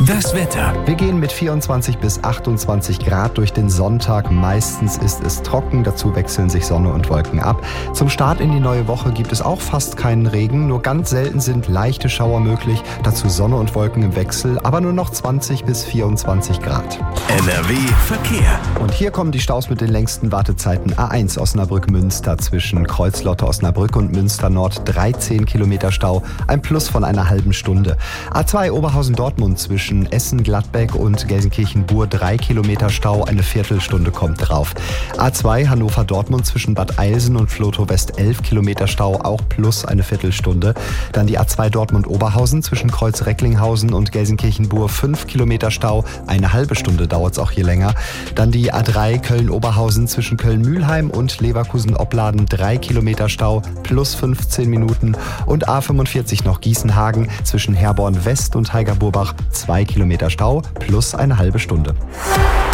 Das Wetter. Wir gehen mit 24 bis 28 Grad durch den Sonntag. Meistens ist es trocken, dazu wechseln sich Sonne und Wolken ab. Zum Start in die neue Woche gibt es auch fast keinen Regen, nur ganz selten sind leichte Schauer möglich. Dazu Sonne und Wolken im Wechsel, aber nur noch 20 bis 24 Grad. NRW Verkehr. Und hier kommen die Staus mit den längsten Wartezeiten. A1 Osnabrück-Münster zwischen Kreuzlotte-Osnabrück und Münster-Nord 13 Kilometer Stau, ein Plus von einer halben Stunde. A2 Oberhausen-Dortmund zwischen Essen-Gladbeck und Gelsenkirchen-Bur 3 Kilometer Stau, eine Viertelstunde kommt drauf. A2 Hannover-Dortmund zwischen Bad Eilsen und Vlotho-West 11 Kilometer Stau, auch plus eine Viertelstunde. Dann die A2 Dortmund-Oberhausen zwischen Kreuz-Recklinghausen und Gelsenkirchen-Bur 5 Kilometer Stau, eine halbe Stunde dauert es auch hier länger. Dann die A3 Köln-Oberhausen zwischen Köln-Mühlheim und Leverkusen-Opladen 3 Kilometer Stau, plus 15 Minuten. Und A45 noch Gießenhagen zwischen Herborn-West und Heigerburbach 2 Kilometer Stau, plus eine halbe Stunde.